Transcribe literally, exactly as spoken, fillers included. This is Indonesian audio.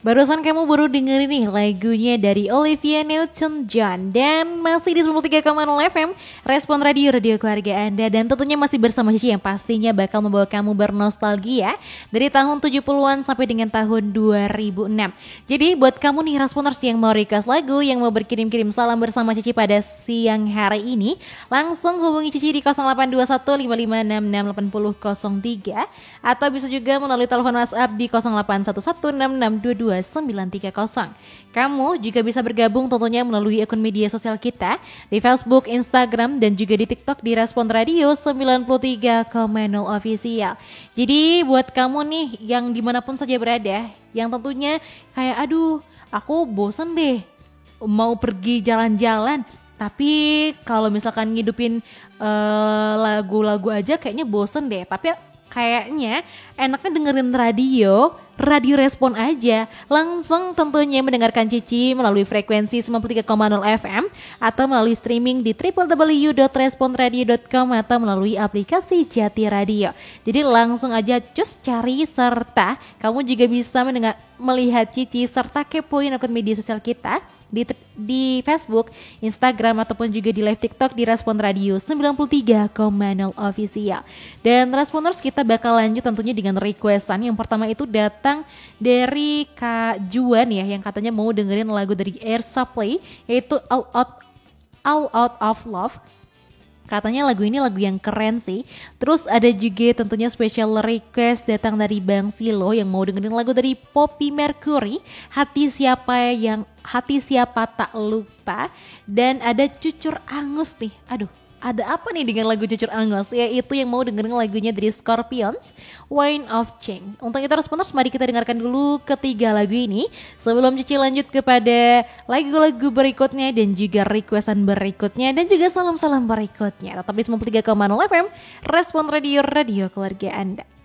Barusan kamu baru dengerin nih lagunya dari Olivia Newton-John. Dan masih di sembilan puluh tiga koma nol F M, Respon Radio, radio keluarga Anda. Dan tentunya masih bersama Cici yang pastinya bakal membawa kamu bernostalgia dari tahun tujuh puluhan sampai dengan tahun dua ribu enam. Jadi buat kamu nih Responers yang mau request lagu, yang mau berkirim-kirim salam bersama Cici pada siang hari ini, langsung hubungi Cici di nol delapan dua satu lima lima enam enam delapan nol nol tiga, atau bisa juga melalui telepon WhatsApp di nol delapan satu satu enam enam dua dua sembilan tiga nol. Kamu juga bisa bergabung tentunya melalui akun media sosial kita di Facebook, Instagram, dan juga di TikTok di Respon Radio sembilan puluh tiga koma nol Official. Jadi buat kamu nih yang dimanapun saja berada, yang tentunya kayak aduh aku bosen deh mau pergi jalan-jalan, tapi kalau misalkan ngidupin uh, lagu-lagu aja kayaknya bosen deh, tapi kayaknya enaknya dengerin radio, radio Respon aja. Langsung tentunya mendengarkan Cici melalui frekuensi sembilan puluh tiga koma nol F M atau melalui streaming di w w w dot respon radio dot com atau melalui aplikasi Jati Radio. Jadi langsung aja cus cari, serta kamu juga bisa mendengar, melihat Cici serta kepoin akun media sosial kita di di Facebook, Instagram, ataupun juga di live TikTok di Respon Radio sembilan puluh tiga koma nol Official. Dan Responers, kita bakal lanjut tentunya dengan requestan. Yang pertama itu datang dari Kak Juan ya, yang katanya mau dengerin lagu dari Air Supply, yaitu All Out All Out of Love. Katanya lagu ini lagu yang keren sih. Terus ada juga tentunya special request datang dari Bang Silo yang mau dengerin lagu dari Poppy Mercury, Hati Siapa Yang Hati Siapa Tak Lupa. Dan ada Cucur Angus nih. Aduh, ada apa nih dengan lagu Cucur Angus? Yaitu yang mau dengerin lagunya dari Scorpions, Wine of Change. Untuk itu Responers, mari kita dengarkan dulu ketiga lagu ini sebelum Cici lanjut kepada lagu-lagu berikutnya dan juga requestan berikutnya dan juga salam-salam berikutnya. Tetap di sembilan puluh tiga koma nol F M, Respon Radio, radio keluarga Anda.